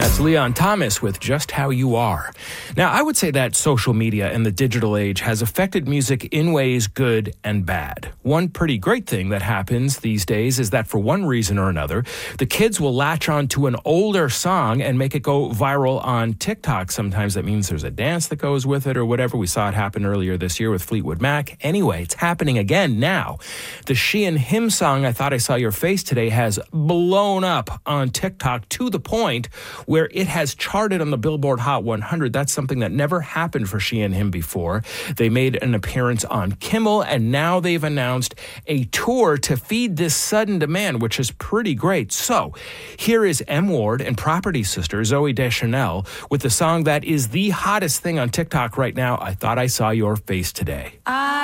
That's Leon Thomas with Just How You Are. Now, I would say that social media and the digital age has affected music in ways good and bad. One pretty great thing that happens these days is that for one reason or another, the kids will latch on to an older song and make it go viral on TikTok. Sometimes that means there's a dance that goes with it or whatever. We saw it happen earlier this year with Fleetwood Mac. Anyway, it's happening again now. The She and Him song, I Thought I Saw Your Face Today, has blown up on TikTok to the point where it has charted on the Billboard Hot 100. That's something that never happened for She and Him before. They made an appearance on Kimmel, and now they've announced a tour to feed this sudden demand, which is pretty great. So here is M. Ward and Property Sister Zooey Deschanel with the song that is the hottest thing on TikTok right now, I Thought I Saw Your Face Today.